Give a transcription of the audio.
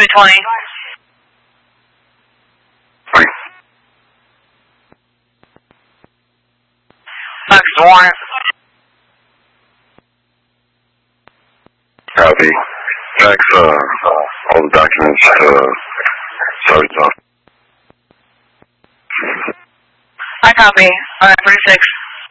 me 20. Fox Warren. Copy. Fax all the documents Sergeant. I copy. 46.